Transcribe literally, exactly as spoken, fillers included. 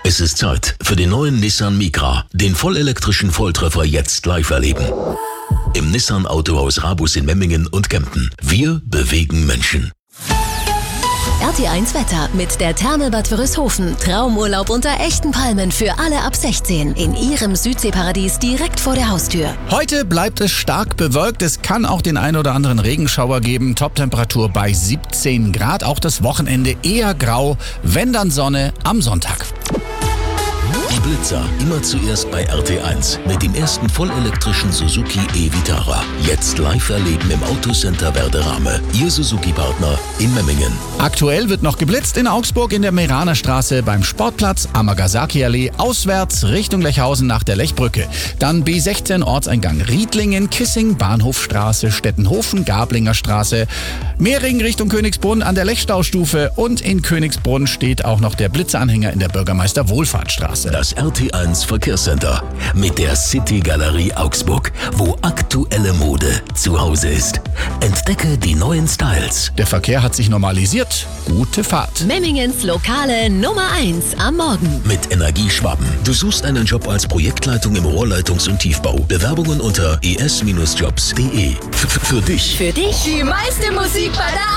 Es ist Zeit für den neuen Nissan Micra. Den vollelektrischen Volltreffer jetzt live erleben. Im Nissan Autohaus Rabus in Memmingen und Kempten. Wir bewegen Menschen. R T eins Wetter mit der Therme Bad Wörishofen. Traumurlaub unter echten Palmen für alle ab sechzehn. In Ihrem Südseeparadies direkt vor der Haustür. Heute bleibt es stark bewölkt. Es kann auch den ein oder anderen Regenschauer geben. Toptemperatur bei siebzehn Grad. Auch das Wochenende eher grau. Wenn dann Sonne am Sonntag. Die Blitzer immer zuerst bei R T eins mit dem ersten vollelektrischen Suzuki e-Vitara. Jetzt live erleben im Autocenter Werderame. Ihr Suzuki-Partner in Memmingen. Aktuell wird noch geblitzt in Augsburg in der Meraner Straße beim Sportplatz, Amagasaki-Allee, auswärts Richtung Lechhausen nach der Lechbrücke. Dann B sechzehn Ortseingang Riedlingen, Kissing, Bahnhofstraße, Stettenhofen, Gablinger Straße, Mehring Richtung Königsbrunn an der Lechstaustufe und in Königsbrunn steht auch noch der Blitzeranhänger in der Bürgermeister-Wohlfahrtsstraße. Das R T eins Verkehrscenter mit der City Galerie Augsburg, wo aktuelle Mode zu Hause ist. Entdecke die neuen Styles. Der Verkehr hat sich normalisiert. Gute Fahrt. Memmingens Lokale Nummer eins am Morgen. Mit Energieschwaben. Du suchst einen Job als Projektleitung im Rohrleitungs- und Tiefbau. Bewerbungen unter e s Bindestrich jobs punkt de. F- Für dich. Für dich Die meiste Musik bei der